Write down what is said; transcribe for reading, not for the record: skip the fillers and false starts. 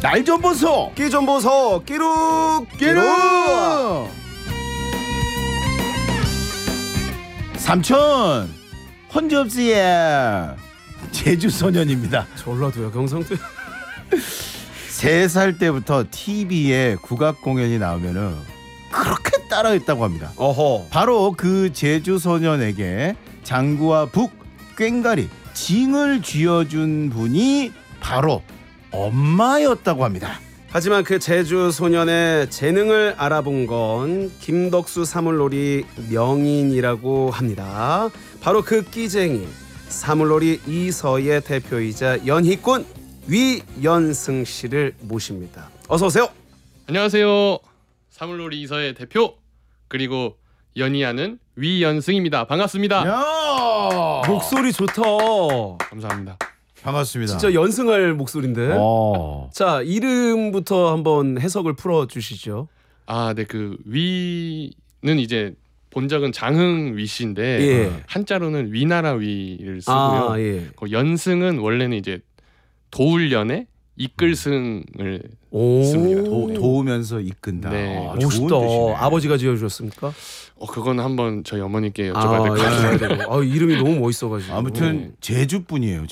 날 좀 보소. 끼 좀 보소. 끼룩 끼룩. 삼촌 혼자 없지예. 제주 소년입니다. 전라도야 경상도. 3살 때부터 TV에 국악 공연이 나오면은 그렇게 따라했다고 합니다. 어허. 바로 그 제주 소년에게 장구와 북, 꽹가리, 징을 쥐어준 분이 바로 엄마였다고 합니다. 하지만 그 제주 소년의 재능을 알아본 건 김덕수 사물놀이 명인이라고 합니다. 바로 그 끼쟁이 사물놀이 이서의 대표이자 연희꾼 위연승 씨를 모십니다. 어서 오세요. 안녕하세요. 사물놀이 이서의 대표 그리고 연희하는 위연승입니다. 반갑습니다. 야! 목소리 좋다. 감사합니다. 반갑습니다. 진짜 연승할 목소리인데. 어. 자, 이름부터 한번 해석을 풀어 주시죠. 아, 네, 그 위는 이제 본적은 장흥 위씨인데 예. 한자로는 위나라 위를 쓰고요. 아, 예. 그 연승은 원래는 이제 도울연의 이끌승을 오. 씁니다. 도우면서 이끈다. 네. 아, 멋있다. 좋은 뜻이네. 아버지가 지어 주셨습니까? 그건 한번 저희 어머니께 여쭤봐야 될 것 여쭤봐야 같아요. 되고. 이름이 너무 멋있어 가지고. 아무튼 제주 분이에요.